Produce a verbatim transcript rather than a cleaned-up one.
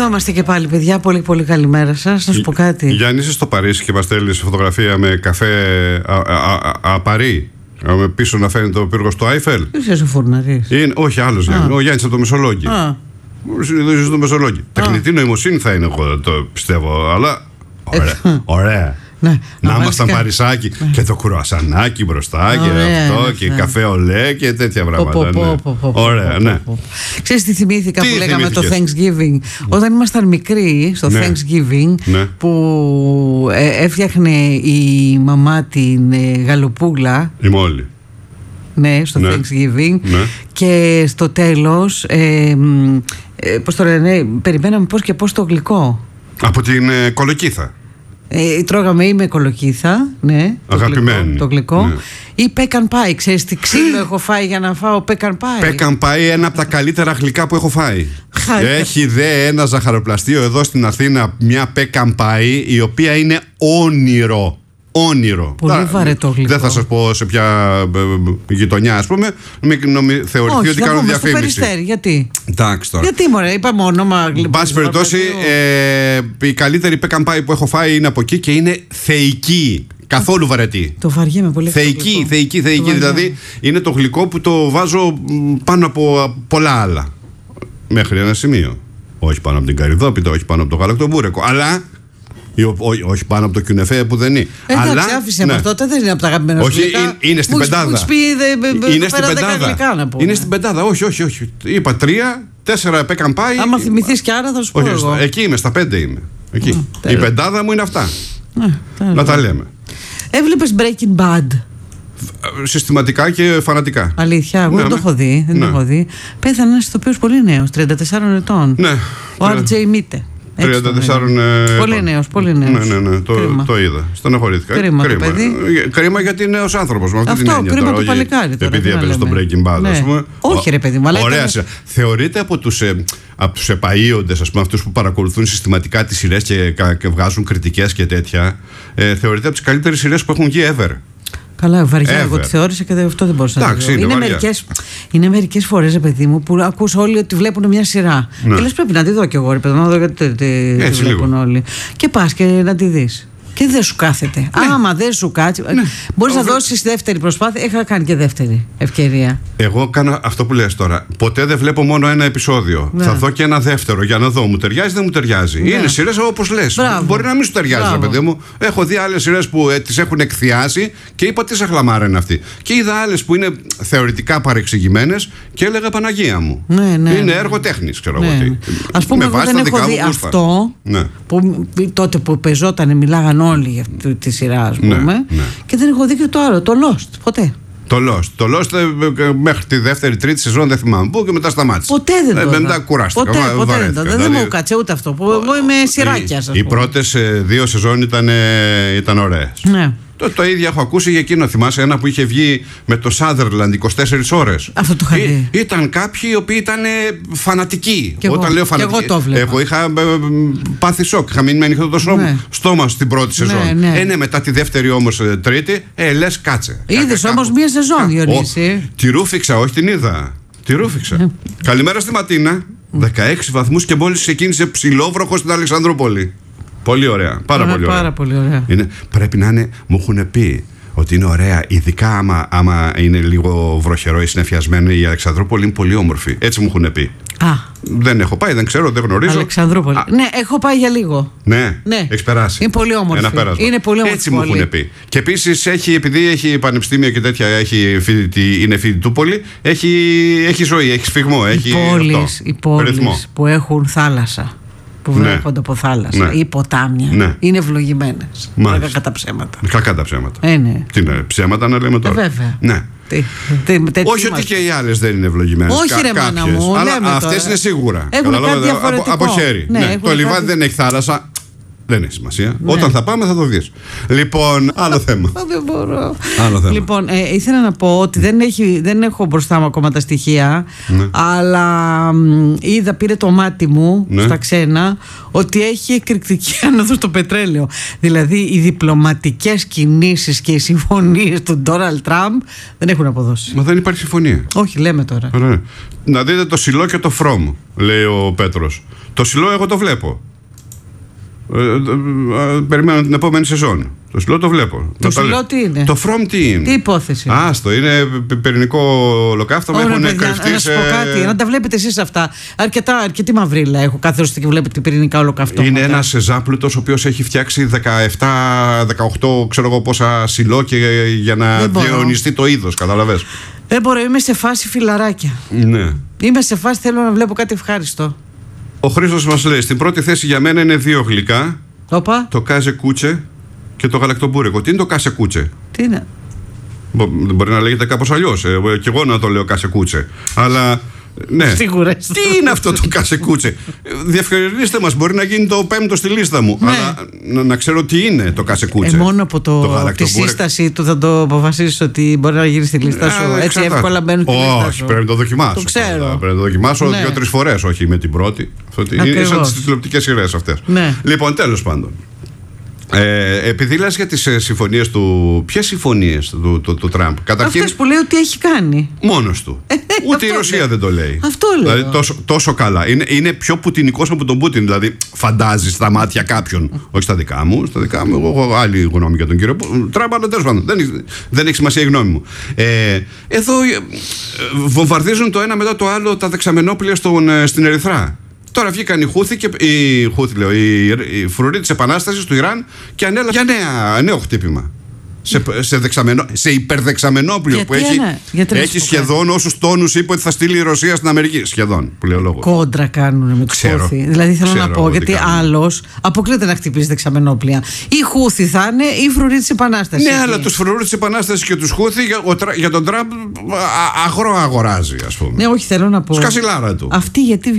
Εδώ είμαστε και πάλι, παιδιά. Πολύ πολύ καλημέρα σας. Να σου πω κάτι. Γιάννη, είσαι στο Παρίσι και μας στέλνεις φωτογραφία με καφέ απαρί. Πίσω να φαίνεται ο πύργος του Άιφελ. Είσαι ο Φουρναρής. Είναι, όχι, άλλος Γιάννη. Ο Γιάννης από το Μεσολόγγι. Συνειδητοποιείς το Μεσολόγγι. Τεχνητή νοημοσύνη θα είναι, εγώ το πιστεύω. Αλλά. Ωραία. Ωραία. Ναι, να ήμασταν Παρισάκι, ναι. Και το κουρουασανάκι μπροστά και ωραία, αυτό ναι, και ναι. Καφέ ολέ και τέτοια πράγματα. Πω, πω, πω, πω, ωραία, ναι. Ξέρεις τι θυμήθηκα τι που λέγαμε το Thanksgiving. Όταν ήμασταν μικροί στο ναι. Thanksgiving, ναι. Που ε, έφτιαχνε η μαμά την ε, γαλοπούλα. Η Μόλι. Ναι, στο ναι. Thanksgiving ναι. Και στο τέλος ε, ε, πώς το λένε, περιμέναμε πώς και πώς το γλυκό. Από την ε, κολοκύθα. Ε, τρώγαμε ή με κολοκύθα, ναι, αγαπημένη, το γλυκό, ναι. Ή πέκαν πάι. Ξέρεις τι ξύλο έχω φάει για να φάω πέκαν πάι. Πέκαν πάι, ένα από τα καλύτερα γλυκά που έχω φάει. Έχει δε ένα ζαχαροπλαστείο εδώ στην Αθήνα, μια πέκαν πάι, η οποία είναι όνειρο. Όνειρο. Πολύ βαρετό γλυκό. Δεν θα σας πω σε ποια γειτονιά, ας πούμε. Μην νομι... θεωρηθεί όχι, ότι κάνω διαφήμιση. Στο Περιστέρι, γιατί. Εντάξει τώρα. Γιατί μωρέ, είπαμε όνομα γλυκό. Μπάση περιπτώσει, ε, η καλύτερη πέκαν πάι που έχω φάει είναι από εκεί και είναι θεϊκή. Καθόλου βαρετή. Το βαριέμαι πολύ. Θεϊκή, θεϊκή, θεϊκή. Δηλαδή είναι το γλυκό που το βάζω πάνω από πολλά άλλα. Μέχρι ένα σημείο. Όχι πάνω από την καρυδόπιτα, όχι πάνω από το γαλακτομπούρεκο. Αλλά. Ό, όχι πάνω από το κιουνεφέ που δεν είναι. Εντάξει, αλλά άφησε ναι. Τότε δεν είναι από τα αγαπημένα σου. Όχι, είναι, είναι στην πεντάδα. Είναι στην πεντάδα. Είναι στην πεντάδα. Όχι, όχι, όχι. Είπα τρία, τέσσερα πέκαν πάει. Άμα θυμηθείς κι άρα θα σου πω. Όχι, εγώ. Εκεί είμαι, στα πέντε είμαι. Εκεί. Mm, η πεντάδα μου είναι αυτά. Mm, να τα λέμε. Έβλεπες Breaking Bad? Συστηματικά και φανατικά. Αλήθεια, εγώ ναι, δεν το έχω δει. Δεν ναι. το έχω δει. Πέθανε ένας ηθοποιός πολύ νέος, τριάντα τεσσάρων ετών. Ναι. Ο Αρ Τζέι Μίτε. τριάντα τέσσερα Πολύ νέος, πολύ νέος. Ναι, ναι, ναι, το, το είδα. Στενοχωρήθηκα. Κρίμα, κρίμα. Το παιδί. Κρίμα γιατί είναι νέος άνθρωπος. Αυτό, την έννοια, κρίμα τώρα, το παλικάρι. Επειδή έπαιζε στο Breaking Bad, ναι. ας πούμε. Όχι, ρε παιδί μου, αλλά. Ωραία. Ήταν... Θεωρείται από τους, ε, από τους επαΐοντες, ας πούμε, αυτούς που παρακολουθούν συστηματικά τις σειρές και, και βγάζουν κριτικές και τέτοια. Ε, θεωρείται από τις καλύτερες σειρές που έχουν βγει ever. Καλά, βαριά, εγώ τη θεώρησα και αυτό δεν μπορούσα να το δω. Είναι μερικές, είναι μερικές φορές, παιδί μου, που ακούς όλοι ότι βλέπουν μια σειρά. Ναι. Και λες πρέπει να τη δω κι εγώ, ρε παιδί, να δω γιατί τη βλέπουν όλοι. Και πας και να τη δεις. Και δεν σου κάθεται. Ναι. Άμα δεν σου κάτσει. Ναι. Μπορείς να δώσεις δεύτερη προσπάθεια. Είχα κάνει και δεύτερη ευκαιρία. Εγώ κάνω αυτό που λες τώρα. Ποτέ δεν βλέπω μόνο ένα επεισόδιο. Ναι. Θα δω και ένα δεύτερο για να δω. Μου ταιριάζει, δεν μου ταιριάζει. Ναι. Είναι σειρές όπως λες. Μπράβο. Μπορεί να μην σου ταιριάζει, ρε παιδί μου. Έχω δει άλλες σειρές που ε, τις έχουν εκθιάσει και είπα τι σαχλαμάρα είναι αυτή. Και είδα άλλες που είναι θεωρητικά παρεξηγημένες και έλεγα Παναγία μου. Ναι, ναι, είναι ναι. έργο τέχνης, ξέρω ναι. εγώ τι. Ας πούμε, εγώ δεν έχω δει αυτό ναι. Που τότε που πεζόταν, μιλάγαν όλοι για αυτή τη σειρά, ας πούμε. Ναι, ναι. Και δεν έχω δει και το άλλο, το Lost, ποτέ. Το Lost. Το Lost μέχρι τη δεύτερη, τρίτη σεζόν δεν θυμάμαι πού και μετά σταμάτησε. Ποτέ δεν το ε, μετά κουράστηκα. Ποτέ, ποτέ βαρέθηκα. Δεν, δηλαδή, δεν μου κάτσε ούτε αυτό. Που εγώ είμαι σειράκια, ας πούμε. Οι πρώτες δύο σεζόν ήταν, ήταν ωραίες. Ναι. Το, το ίδιο έχω ακούσει για εκείνο. Θυμάσαι ένα που είχε βγει με το Sutherland είκοσι τέσσερις ώρες. Αυτό το είχα δει. Ή, ήταν κάποιοι οι οποίοι ήταν φανατικοί. Και Όταν εγώ, λέω φανατικοί. Και εγώ το βλέπα. Εγώ είχα πάθει σοκ. Είχα μείνει με ανοιχτό το στόμα, ναι. στόμα στην πρώτη σεζόν. Ναι, ναι. Ε, ναι, μετά τη δεύτερη όμως τρίτη, ε, λες κάτσε. Είδες όμως μία σεζόν, Διονύση. Τη ρούφηξα, όχι την είδα. Τη ρούφηξα. Καλημέρα στη Ματίνα. δεκαέξι βαθμούς και μόλις ξεκίνησε ψηλόβροχο στην Αλεξανδρούπολη. Πολύ ωραία. Πάρα, Άρα, πολύ, ωραία. πάρα πολύ ωραία. Είναι, πρέπει να είναι, μου έχουν πει ότι είναι ωραία, ειδικά άμα, άμα είναι λίγο βροχερό ή συννεφιασμένο. Η Αλεξανδρούπολη είναι πολύ όμορφη. Έτσι μου έχουν πει. Α. Δεν έχω πάει, δεν ξέρω, δεν γνωρίζω. Αλεξανδρούπολη. Α. Ναι, έχω πάει για λίγο. Ναι, ναι. Έχεις περάσει. Είναι πολύ όμορφη. Είναι πολύ όμορφη. Έτσι μου έχουν πει. Και επίσης έχει, επειδή έχει πανεπιστήμια και τέτοια, έχει φοιτητή, είναι φοιτητούπολη, έχει, έχει ζωή, έχει σφιγμό. Έχει οι πόλεις, οι πόλεις που έχουν θάλασσα, που βρέχονται ναι. από θάλασσα ναι. ή ποτάμια ναι. είναι ευλογημένες. Κακά τα ψέματα. Κακά τα ψέματα. Ε, ναι. Τι είναι, ψέματα να λέμε τώρα. Ε, βέβαια. Ναι. Τι, τι, τι, όχι ότι και οι άλλες δεν είναι ευλογημένες. Όχι, Κα, ρε μάνα μου. Αλλά αυτές είναι σίγουρα. Έχουν κάτι διαφορετικό. Από, από χέρι. Ναι, ναι. Το λιβάδι κάτι... δεν έχει θάλασσα. Δεν έχει σημασία. Ναι. Όταν θα πάμε θα το δεις. Λοιπόν, άλλο θέμα. Δεν μπορώ. Άλλο θέμα. Λοιπόν, ε, ήθελα να πω ότι δεν, έχει, δεν έχω μπροστά μου ακόμα τα στοιχεία, ναι. αλλά μ, είδα, πήρε το μάτι μου, ναι. στα ξένα, ότι έχει εκρηκτική άνοδο στο πετρέλαιο. Δηλαδή οι διπλωματικές κινήσεις και οι συμφωνίες του Ντόναλντ Τραμπ δεν έχουν αποδώσει. Μα δεν υπάρχει συμφωνία. Όχι, λέμε τώρα. Ωραία. Να δείτε το Σιλό και το Φρόμ, λέει ο Πέτρος. Το Σιλό εγώ το βλέπω. Ε, ε, ε, περιμένω την επόμενη σεζόν. Το Σιλό το βλέπω. Το Σιλό τι είναι? Το Φρόμ τι είναι? Τι υπόθεση? Άστο, είναι πυρηνικό ολοκαύτωμα. Έχουν κρυφτεί. Να σου πω κάτι, να τα βλέπετε εσείς αυτά. Αρκετά, αρκετή μαυρίλα έχω κάθεστε και βλέπετε πυρηνικά ολοκαύτωμα. Είναι ένας ζάπλουτος ο οποίος έχει φτιάξει δεκαεπτά δεκαοκτώ ξέρω εγώ πόσα Σιλό και για να διαιωνιστεί το είδος, καταλαβες. Δεν μπορώ, είμαι σε φάση φιλαράκια. Ναι. Είμαι σε φάση, θέλω να βλέπω κάτι ευχάριστο. Ο Χρήστος μας λέει: στην πρώτη θέση για μένα είναι δύο γλυκά. Οπα. Το κάζε κούτσε και το γαλακτομπούρεκο. Τι είναι το κάζε κούτσε? Τι είναι? Μπο, μπορεί να λέγεται κάπως αλλιώς. Ε, και εγώ να το λέω κάζε κούτσε. Αλλά. Ναι. Σίγουρα. Τι είναι αυτό το κάζε κούτσε? Διευκρινίστε μας, μπορεί να γίνει το πέμπτο στη λίστα μου. Ναι. Αλλά να, να ξέρω τι είναι το κάζε κούτσε. Ε, μόνο από το, το τη σύσταση του θα το αποφασίσεις ότι μπορεί να γίνει στη λίστα σου. Ε, έτσι εύκολα μπαίνουν στη λίστα σου. Όχι, πρέπει να το δοκιμάσω. Το ξέρω. Πρέπει να το δοκιμάσω ναι. δύο-τρεις φορές, όχι με την πρώτη. Είναι σαν τις τηλεοπτικές σειρές αυτές. Ναι. Λοιπόν, τέλος πάντων. Ε, επειδή λες για τις ε, συμφωνίες του. Ποιες συμφωνίες του, του, του Τραμπ? Καταρχήν. Αυτές που λέει ότι έχει κάνει. Μόνος του. Ούτε η Ρωσία λέει. Δεν το λέει. Αυτό λέω. Δηλαδή τόσο, τόσο καλά. Είναι, είναι πιο πουτινικός από τον Πούτιν. Δηλαδή φαντάζει στα μάτια κάποιον. Όχι στα δικά μου. Στα δικά μου. Εγώ έχω άλλη γνώμη για τον κύριο Τραμπ. Αλλά τέλος πάντων. Δεν, δεν έχει σημασία η γνώμη μου. Ε, εδώ ε, βομβαρδίζουν το ένα μετά το άλλο τα δεξαμενόπλια στον, ε, στην Ερυθρά. Τώρα βγήκαν οι Χούθοι και οι, Χούθοι, λέω, οι, οι φρουροί της Επανάστασης του Ιράν και ανέλαβαν για νέα, νέο χτύπημα. Σε, σε, δεξαμενό, σε υπερδεξαμενόπλιο γιατί, που έχει, ένα, έχει σχεδόν όσους τόνους είπε ότι θα στείλει η Ρωσία στην Αμερική. Σχεδόν, που λέει ο λόγος. Κόντρα κάνουν με τους Χούθοι. Δηλαδή θέλω να πω, γιατί άλλος αποκλείται να χτυπήσει δεξαμενόπλια. Ή Χούθοι θα είναι ή φρουροί της Επανάστασης. Ναι, αλλά τους φρουρούς της Επανάστασης και τους Χούθοι για, ο, για τον Τραμπ αγρό αγοράζει, ας πούμε. Ναι, όχι, θέλω να πω. Σκασιλάρα του. Αυτοί γιατί